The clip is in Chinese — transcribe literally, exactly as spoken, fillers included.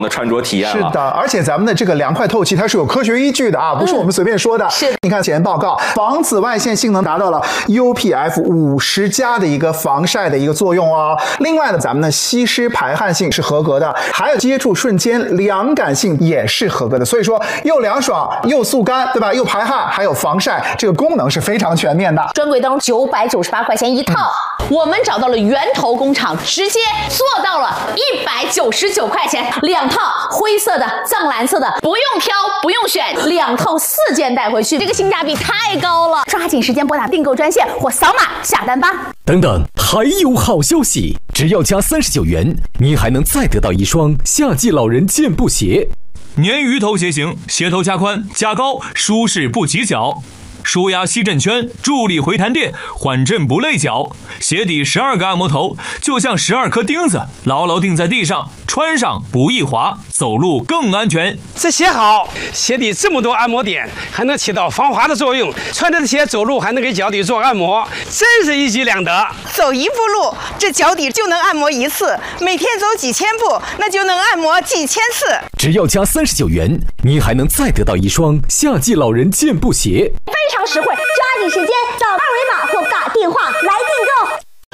的穿着体验了。 是的，而且咱们的这个凉快透气，它是有科学依据的啊，不是我们随便说的。 嗯、是， 你看检验报告，防紫外线性能达到了 U P F 五十 加的一个防晒的一个作用哦。另外呢，咱们的吸湿排汗性是合格的，还有接触瞬间凉感性也是合格的。所以说，又凉爽又速干，对吧？又排汗，还有防晒，这个功能是非常全面的。 专柜灯九百九十八块钱一套。嗯，我们找到了源头工厂，直接做到了一百九十九块钱两套，灰色的、藏蓝色的，不用挑，不用选，两套四件带回去，这个性价比太高了！抓紧时间拨打订购专线或扫码下单吧。 等等，还有好消息！只要加三十九元，您还能再得到一双夏季老人健步鞋， 鲶鱼头鞋型，鞋头加宽加高，舒适不挤脚。舒压吸震圈，助力回弹垫，缓震不累脚。鞋底十二个按摩头，就像十二颗钉子，牢牢钉在地上，穿上不易滑，走路更安全。 这鞋好，鞋底这么多按摩点，还能起到防滑的作用。穿着鞋走路还能给脚底做按摩，真是一举两得。 走一步路，这脚底就能按摩一次；每天走几千步，那就能按摩几千次。 只要加三十九元，您还能再得到一双夏季老人健步鞋。 非常实惠，抓紧时间扫二维码或打电话来订购。